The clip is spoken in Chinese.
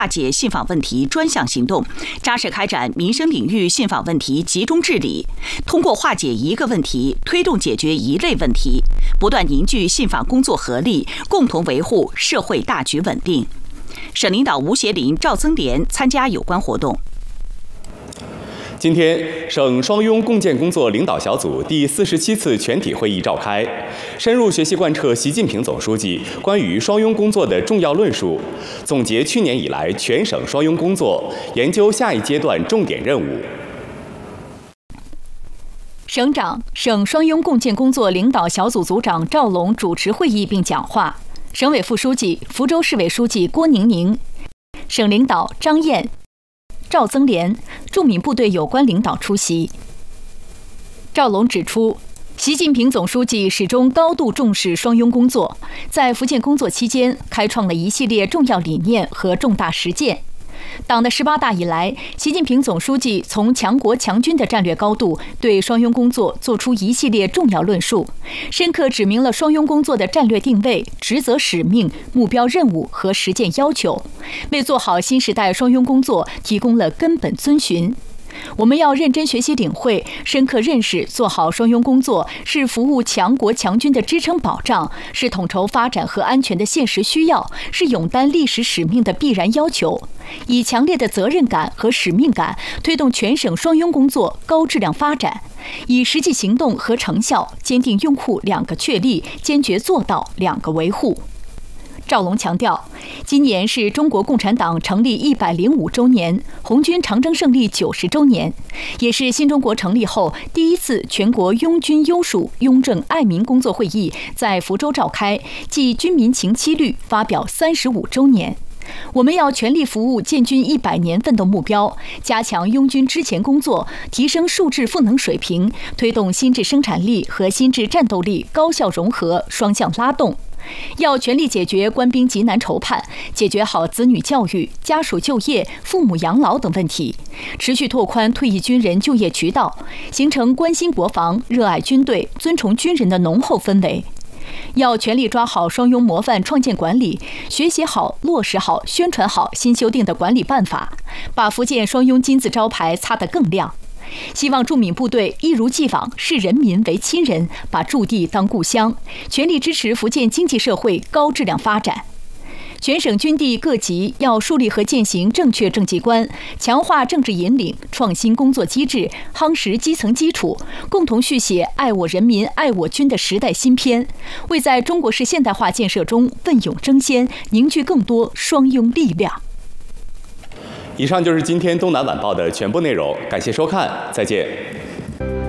化解信访问题专项行动，扎实开展民生领域信访问题集中治理，通过化解一个问题，推动解决一类问题，不断凝聚信访工作合力，共同维护社会大局稳定。省领导吴协林、赵增莲参加有关活动。 今天，省双拥共建工作领导小组第47次全体会议召开，深入学习贯彻习近平总书记关于双拥工作的重要论述，总结去年以来全省双拥工作，研究下一阶段重点任务。 省长、省双拥共建工作领导小组组长赵龙主持会议并讲话，省委副书记、福州市委书记郭宁宁、省领导张燕、赵增莲、驻闽部队有关领导出席。赵龙指出，习近平总书记始终高度重视双拥工作，在福建工作期间开创了一系列重要理念和重大实践。党的18大以来，习近平总书记从强国强军的战略高度对双拥工作作出一系列重要论述，深刻指明了双拥工作的战略定位、职责使命、目标任务和实践要求，为做好新时代双拥工作提供了根本遵循。我们要认真学习领会，深刻认识做好双拥工作是服务强国强军的支撑保障，是统筹发展和安全的现实需要，是勇担历史使命的必然要求。以强烈的责任感和使命感推动全省双拥工作高质量发展，以实际行动和成效坚定拥护2个确立，坚决做到2个维护。赵龙强调，今年是中国共产党成立105周年，红军长征胜利90周年，也是新中国成立后第一次全国拥军优属拥政爱民工作会议在福州召开，暨军民情期律发表35周年。我们要全力服务建军100年奋斗目标，加强拥军之前工作，提升数质赋能水平，推动新质生产力和新质战斗力高效融合、双向拉动。要全力解决官兵急难愁盼，解决好子女教育、家属就业、父母养老等问题，持续拓宽退役军人就业渠道，形成关心国防、热爱军队、尊崇军人的浓厚氛围。要全力抓好双拥模范创建管理，学习好、落实好、宣传好新修订的管理办法，把福建双拥金字招牌擦得更亮。希望驻闽部队一如既往视人民为亲人，把驻地当故乡，全力支持福建经济社会高质量发展。全省军地各级要树立和践行正确政绩观，强化政治引领，创新工作机制，夯实基层基础，共同续写爱我人民、爱我军的时代新篇，为在中国式现代化建设中奋勇争先，凝聚更多双拥力量。 以上就是今天东南晚报的全部内容，感谢收看，再见。